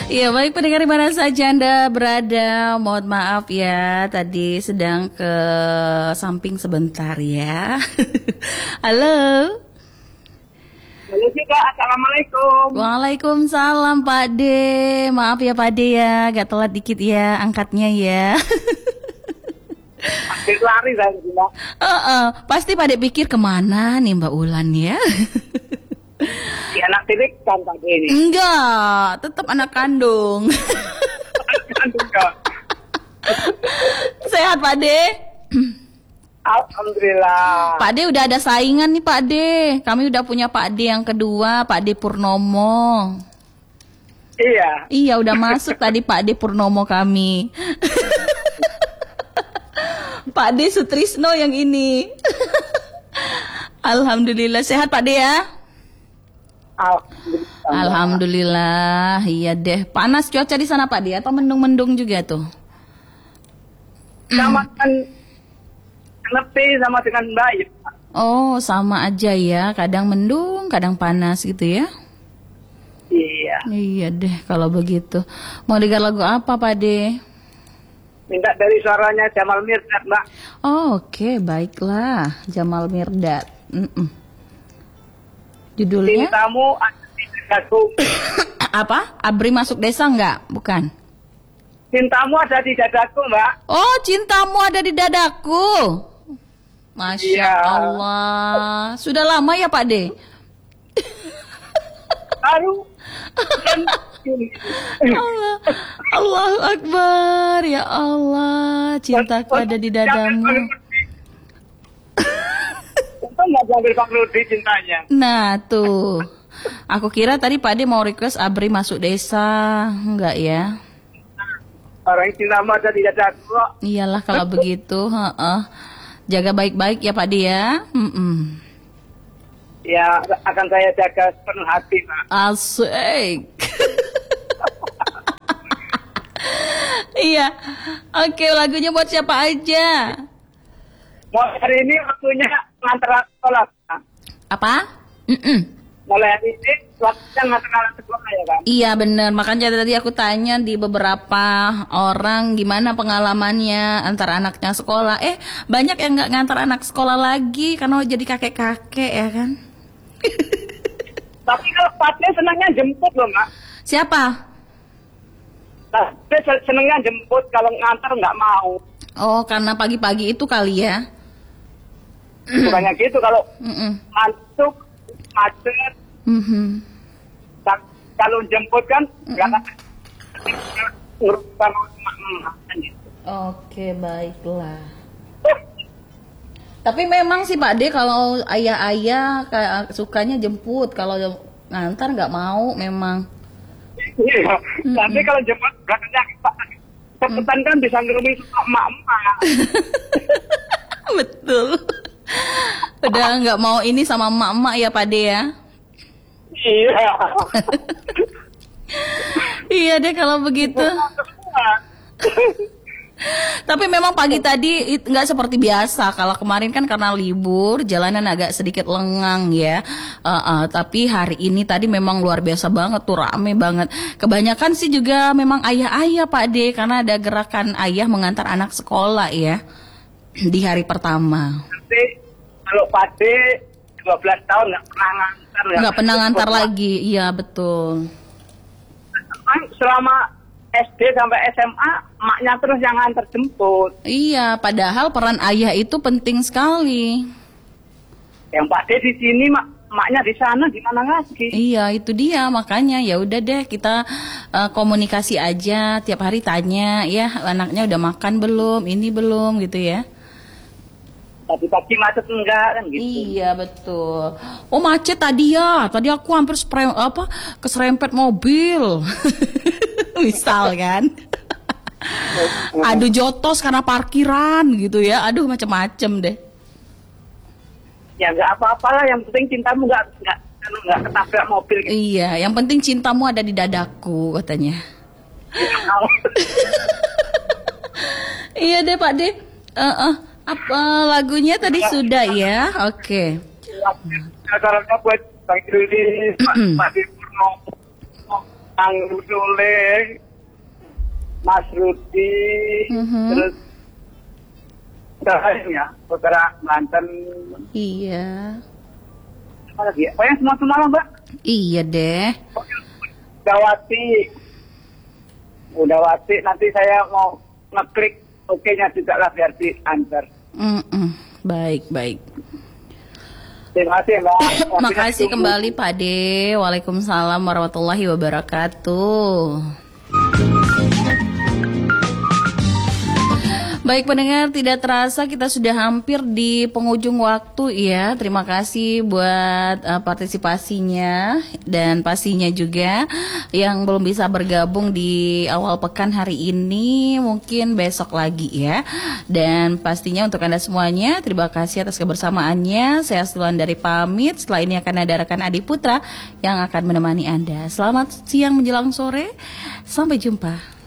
Ya baik pendengar di mana saja Anda berada, mohon maaf ya tadi sedang ke samping sebentar ya. Halo. Halo juga, Assalamualaikum. Waalaikumsalam Pak D. Maaf ya Pak D ya, agak telat dikit ya angkatnya ya. Hampir lari saya bilang. Pasti Pak D pikir kemana nih Mbak Ulan ya. Si anak tilik kan tadi ini. Enggak, tetap anak kandung. Sehat Pak D? Alhamdulillah. Pak D udah ada saingan nih Pak D. Kami udah punya Pak D yang kedua, Pak D Purnomo. Iya. Iya udah masuk tadi Pak D Purnomo kami. Pak D Sutrisno yang ini. Alhamdulillah sehat Pak D ya. Alhamdulillah, iya deh. Panas cuaca di sana Pak D atau mendung-mendung juga tuh? Sama kan nepi sama dengan baik. Oh, sama aja ya. Kadang mendung, kadang panas gitu ya? Iya. Iya deh kalau begitu. Mau dengar lagu apa Pak D? Minta dari suaranya Jamal Mirdad, Mbak. Oh, oke, baiklah. Jamal Mirdad. Judulnya? Cintamu ada di dadaku. Apa? Abri masuk desa enggak? Bukan. Cintamu ada di dadaku, Mbak. Oh, cintamu ada di dadaku. Masya Iya. Allah. Sudah lama ya Pak D? Baru. Allah. Allahu Akbar. Ya Allah. Cintaku ada di dadamu. Untung nggak diambil Pak Rudi cintanya. Nah tuh. Aku kira tadi Pak D mau request Abri masuk desa. Enggak ya? Orang cintamu ada di dadaku kok. Iyalah kalau begitu. Jaga baik-baik ya Pak D ya. Ya, akan saya jaga sepenuh hati, Pak. Asik. Iya. Oke, lagunya buat siapa aja? Mulai hari ini waktunya ngantar sekolah, Pak. Apa? Mulai hari ini waktunya ngantar sekolah ya, kan? Iya bener, makanya tadi aku tanya di beberapa orang gimana pengalamannya antar anaknya sekolah. Banyak yang nggak ngantar anak sekolah lagi karena jadi kakek-kakek ya kan? Tapi kalau Fatih senangnya jemput loh, Mak. Siapa? Nah, dia senangnya jemput, kalau ngantar nggak mau. Oh, karena pagi-pagi itu kali ya? Bukannya gitu, kalau masuk, macet, kalau jemput kan nggak ngurusan emak-emak gitu. Oke, baiklah. Tapi memang sih Pak D kalau ayah-ayah kayak sukanya jemput, kalau ngantar nggak mau memang. Iya, tapi kalau jemput belakangnya cepetan kan bisa ngerumis emak-emak. Betul. Udah nggak mau ini sama emak-emak ya Pak D ya? Iya. Iya deh kalau begitu. Tapi memang pagi tadi nggak seperti biasa. Kalau kemarin kan karena libur, jalanan agak sedikit lengang ya. Tapi hari ini tadi memang luar biasa banget tuh, rame banget. Kebanyakan sih juga memang ayah-ayah Pak D, karena ada gerakan ayah mengantar anak sekolah ya di hari pertama. Nanti kalau Pak D 12 tahun nggak pernah ngantar. Nggak pernah ngantar lagi, iya betul. Selama SD sampai SMA, maknya terus yang nganter jemput. Iya, padahal peran ayah itu penting sekali. Yang Pak D di sini, maknya di sana, gimana lagi? Iya, itu dia makanya ya udah deh kita komunikasi aja, tiap hari tanya ya anaknya udah makan belum, ini belum gitu ya. Tadi pagi macet enggak kan gitu. Iya betul. Oh macet tadi ya, tadi aku hampir keserempet mobil. Misal kan. Aduh jotos karena parkiran gitu ya. Aduh macem-macem deh. Ya nggak apa-apa lah, yang penting cintamu nggak ketabrak mobil gitu. Iya, yang penting cintamu ada di dadaku katanya. Iya deh Pak D. Apa lagunya tadi sudah ya? Oke. Acaranya buat Bang Rudi, Pak Purnomo. Ang Sule, Mas Rudi, terus ya, Putra Banten, Iya. apa lagi ya? Pokoknya semua lah Mbak. Iya deh. Udawati, nanti saya mau ngeklik oke-nya juga lah biar diantar. Baik, baik. Terima kasih Mbak. Makasih kembali Pak De. Waalaikumsalam warahmatullahi wabarakatuh. Baik pendengar, tidak terasa kita sudah hampir di penghujung waktu ya. Terima kasih buat partisipasinya dan pastinya juga yang belum bisa bergabung di awal pekan hari ini mungkin besok lagi ya. Dan pastinya untuk Anda semuanya terima kasih atas kebersamaannya. Saya Stilan dari pamit. Setelah ini akan ada rekan Adi Putra yang akan menemani Anda. Selamat siang menjelang sore. Sampai jumpa.